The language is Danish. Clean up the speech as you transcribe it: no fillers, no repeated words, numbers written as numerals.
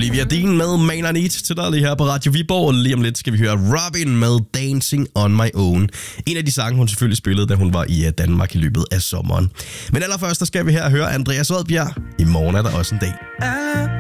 Olivia Dean med Man I Need til dig lige her på Radio Viborg. Og lige om lidt skal vi høre Robin med Dancing on My Own. En af de sange, hun selvfølgelig spillede, da hun var i Danmark i løbet af sommeren. Men allerførst, der skal vi her høre Andreas Odbjerg. I morgen er der også en dag.